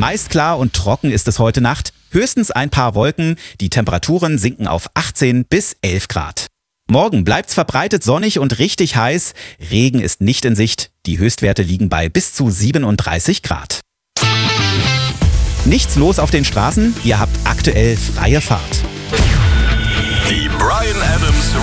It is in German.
Meist klar und trocken ist es heute Nacht. Höchstens ein paar Wolken. Die Temperaturen sinken auf 18 bis 11 Grad. Morgen bleibt's verbreitet sonnig und richtig heiß. Regen ist nicht in Sicht. Die Höchstwerte liegen bei bis zu 37 Grad. Nichts los auf den Straßen. Ihr habt aktuell freie Fahrt. Die Bryan Adams